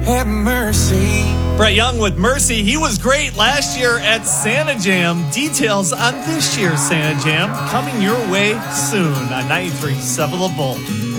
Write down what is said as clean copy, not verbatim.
Have mercy. Brett Young with Mercy. He was great last year at Santa Jam. Details on this year's Santa Jam coming your way soon on 93.7 The Bull.